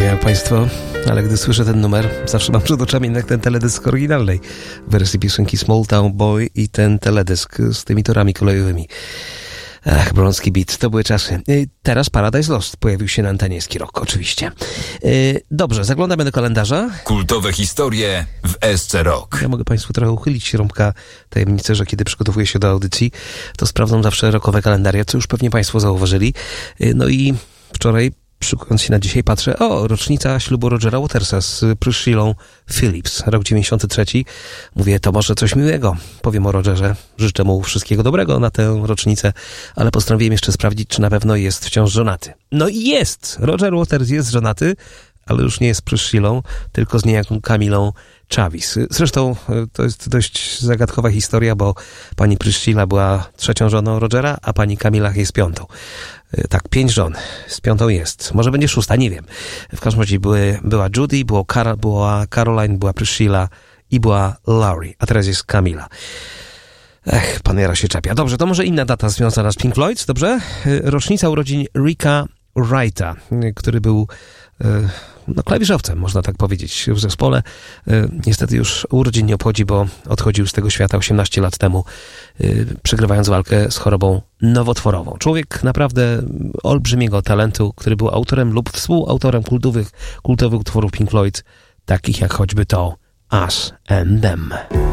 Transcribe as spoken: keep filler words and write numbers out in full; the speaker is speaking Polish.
wiem państwo, ale gdy słyszę ten numer, zawsze mam przed oczami jednak ten teledysk oryginalnej wersji piosenki Small Town Boy i ten teledysk z tymi torami kolejowymi. Ach, Bronski Beat, to były czasy. Teraz Paradise Lost pojawił się na antenie z Rock, oczywiście. Dobrze, zaglądamy do kalendarza. Kultowe historie w S C Rock. Ja mogę państwu trochę uchylić rąbka tajemnicy, że kiedy przygotowuję się do audycji, to sprawdzam zawsze rockowe kalendaria, co już pewnie państwo zauważyli. No i wczoraj, szykując się na dzisiaj, patrzę, o, rocznica ślubu Rogera Watersa z Priscillą Phillips, rok dziewięćdziesiąty trzeci. Mówię, to może coś miłego. Powiem o Rogerze, życzę mu wszystkiego dobrego na tę rocznicę, ale postanowiłem jeszcze sprawdzić, czy na pewno jest wciąż żonaty. No i jest! Roger Waters jest żonaty, ale już nie jest Priscillą, tylko z niejaką Camilą Chavis. Zresztą to jest dość zagadkowa historia, bo pani Priscilla była trzecią żoną Rogera, a pani Camila jest piątą. Tak, pięć żon. Z piątą jest. Może będzie szósta, nie wiem. W każdym razie były, była Judy, było Car- była Caroline, była Priscilla i była Laurie. A teraz jest Camila. Ech, pan Jara się czepia. Dobrze, to może inna data związana z Pink Floyd, dobrze? Rocznica urodzin Ricka Wrighta, który był no, klawiszowcem, można tak powiedzieć, w zespole. Niestety już urodzin nie obchodzi, bo odchodził z tego świata osiemnaście lat temu, przegrywając walkę z chorobą nowotworową. Człowiek naprawdę olbrzymiego talentu, który był autorem lub współautorem kultowych, kultowych utworów Pink Floyd, takich jak choćby to Us and Them.